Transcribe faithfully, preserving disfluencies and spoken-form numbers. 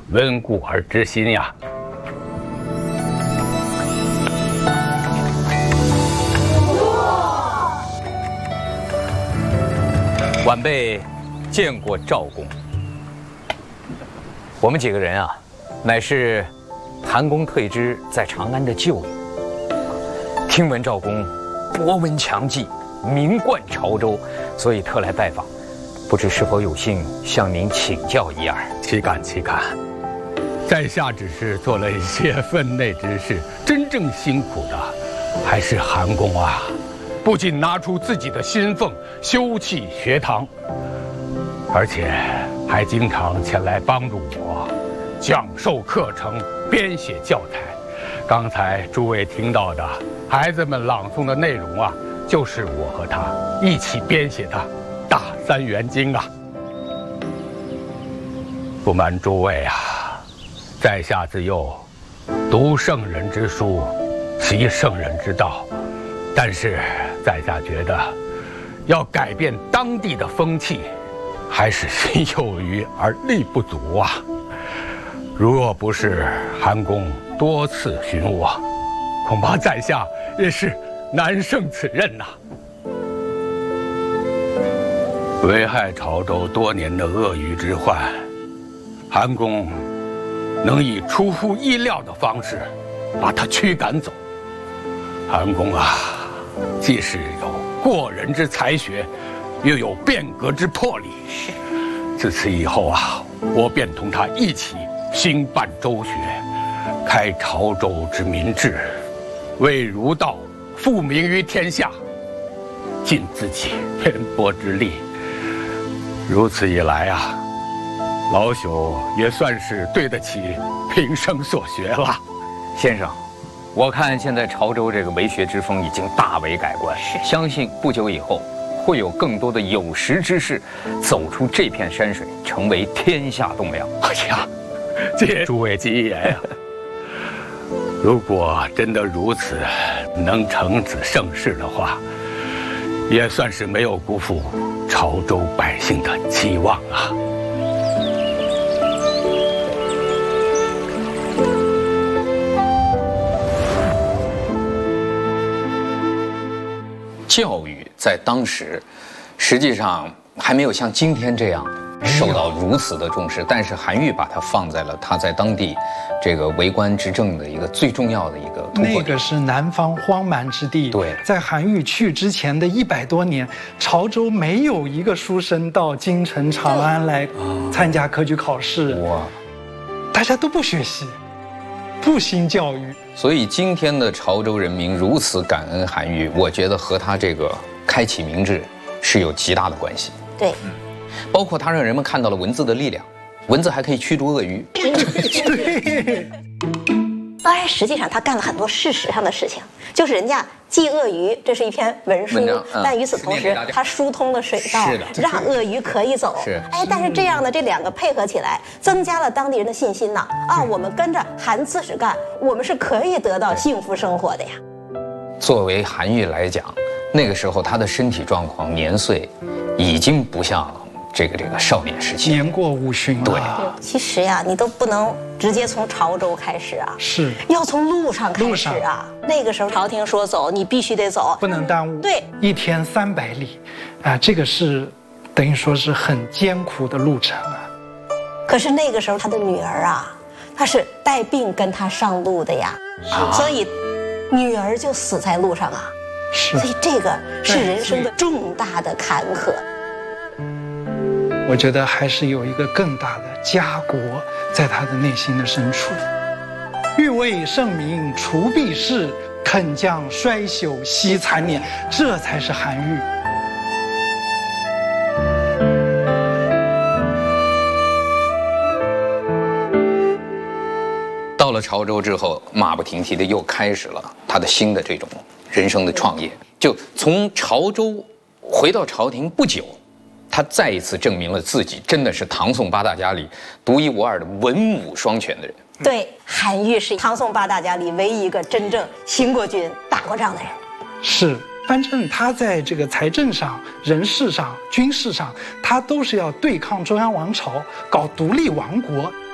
温故而知新呀。晚辈见过赵公，我们几个人啊，乃是韩公退之在长安的旧友。听闻赵公博闻强记，名冠潮州，所以特来拜访，不知是否有幸向您请教一二？岂敢岂敢，在下只是做了一些分内之事，真正辛苦的还是韩公啊！不仅拿出自己的薪俸修葺学堂，而且还经常前来帮助我讲授课程、编写教材。刚才诸位听到的孩子们朗诵的内容啊，就是我和他一起编写的《大三元经》啊。不瞒诸位啊，在下自幼读圣人之书，习圣人之道，但是在下觉得要改变当地的风气，还是心有余而力不足啊。若不是韩公多次寻我，恐怕在下也是难胜此任呐、啊。危害潮州多年的鳄鱼之患，韩公能以出乎意料的方式把它驱赶走。韩公啊，既是有过人之才学，又有变革之魄力。自此以后啊，我便同他一起兴办州学，开潮州之民治，为儒道复明于天下，尽自己偏薄之力。如此一来啊，老朽也算是对得起平生所学了。先生，我看现在潮州这个为学之风已经大为改观，相信不久以后会有更多的有识之士走出这片山水，成为天下栋梁。哎呀，借诸位吉言呀！如果真的如此，能成此盛世的话，也算是没有辜负潮州百姓的期望啊。 教育在当时，实际上还没有像今天这样受到如此的重视，但是韩愈把它放在了他在当地这个为官执政的一个最重要的一个突破点。 那个是南方荒蛮之地， 对， 在韩愈去之前的一百多年，潮州没有一个书生到京城长安来参加科举考试，哇，大家都不学习，不兴教育。 所以今天的潮州人民如此感恩韩愈，我觉得和他这个开启明治是有极大的关系。 对， 嗯，包括他让人们看到了文字的力量，文字还可以驱逐鳄鱼。 对。 当然，实际上他干了很多事实上的事情，就是人家祭鳄鱼，这是一篇文书，嗯、但与此同时，他疏通了水道，让鳄鱼可以走。 是， 哎，但是这样的这两个配合起来，增加了当地人的信心呐。啊，我们跟着韩刺史干，我们是可以得到幸福生活的呀。 作为韩愈来讲，那个时候他的身体状况、年岁，已经不像这个这个少年时期， 年过五旬了。 对， 其实呀，你都不能直接从潮州开始啊， 是要从路上开始啊。那个时候朝廷说走，你必须得走， 不能耽误。 对， 一天三百里，啊，这个是等于说是很艰苦的路程啊。 可是那个时候他的女儿啊，她是带病跟他上路的呀，啊、所以女儿就死在路上啊。 是， 所以这个是人生的重大的坎坷。 我觉得还是有一个更大的家国在他的内心的深处。欲为圣明除弊事，肯将衰朽惜残年，这才是韩愈。 到了潮州之后，马不停蹄的又开始了他的新的这种人生的创业。就从潮州回到朝廷不久，他再一次证明了自己真的是唐宋八大家里独一无二的文武双全的人。 对，韩愈是唐宋八大家里唯一一个真正行过军、打过仗的人。 是，反正他在这个财政上、人事上、军事上，他都是要对抗中央王朝，搞独立王国。